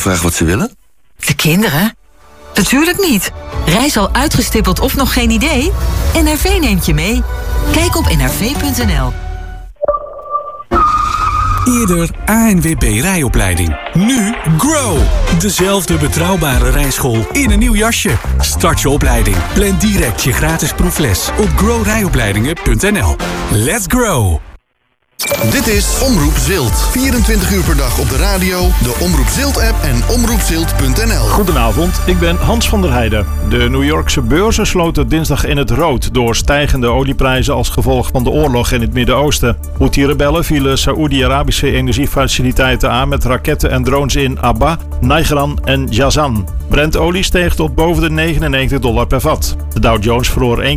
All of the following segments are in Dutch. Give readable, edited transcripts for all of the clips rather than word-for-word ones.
vragen wat ze willen? De kinderen? Natuurlijk niet. Reis al uitgestippeld of nog geen idee? NRV neemt je mee. Kijk op nrv.nl. Eerder ANWB rijopleiding. Nu GROW. Dezelfde betrouwbare rijschool in een nieuw jasje. Start je opleiding. Plan direct je gratis proefles op growrijopleidingen.nl. Let's grow. Dit is Omroep Zilt. 24 uur per dag op de radio, de Omroep Zilt-app en omroepzilt.nl. Goedenavond, ik ben Hans van der Heijden. De New Yorkse beurzen sloten dinsdag in het rood door stijgende olieprijzen als gevolg van de oorlog in het Midden-Oosten. Houthi-rebellen vielen Saoedi-Arabische energiefaciliteiten aan met raketten en drones in Abba, Najran en Jazan. Brentolie steeg tot boven de $99 per vat. De Dow Jones verloor 1,2%,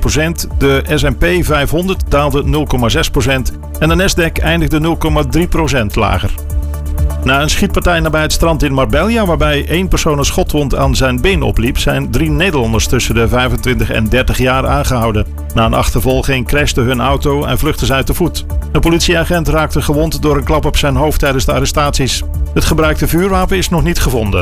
de S&P 500 daalde 0,6% en de Nasdaq eindigde 0,3% lager. Na een schietpartij nabij het strand in Marbella, waarbij 1 persoon een schotwond aan zijn been opliep, zijn 3 Nederlanders tussen de 25 en 30 jaar aangehouden. Na een achtervolging crashte hun auto en vluchtten ze uit de voet. Een politieagent raakte gewond door een klap op zijn hoofd tijdens de arrestaties. Het gebruikte vuurwapen is nog niet gevonden.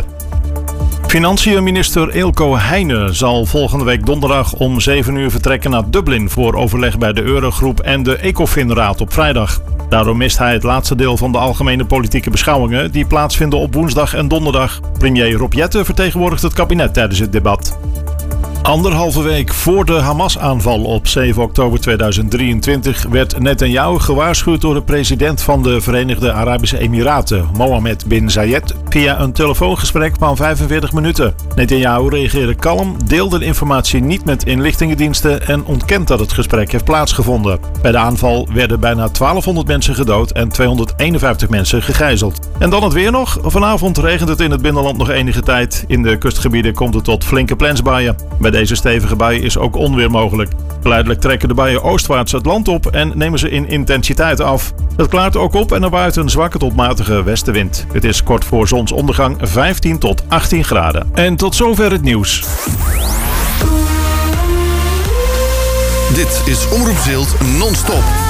Financiën-minister Eelco Heijnen zal volgende week donderdag om 7 uur vertrekken naar Dublin voor overleg bij de Eurogroep en de Ecofin-raad op vrijdag. Daardoor mist hij het laatste deel van de algemene politieke beschouwingen die plaatsvinden op woensdag en donderdag. Premier Rob Jetten vertegenwoordigt het kabinet tijdens het debat. Anderhalve week voor de Hamas-aanval op 7 oktober 2023 werd Netanyahu gewaarschuwd door de president van de Verenigde Arabische Emiraten, Mohammed bin Zayed, via een telefoongesprek van 45 minuten. Netanyahu reageerde kalm, deelde de informatie niet met inlichtingendiensten en ontkent dat het gesprek heeft plaatsgevonden. Bij de aanval werden bijna 1200 mensen gedood en 251 mensen gegijzeld. En dan het weer nog. Vanavond regent het in het binnenland nog enige tijd. In de kustgebieden komt het tot flinke plensbuien. Bij deze stevige buien is ook onweer mogelijk. Geleidelijk trekken de buien oostwaarts het land op en nemen ze in intensiteit af. Het klaart ook op en er waait een zwakke tot matige westenwind. Het is kort voor zonsondergang 15 tot 18 graden. En tot zover het nieuws. Dit is Omroep Zilt non-stop.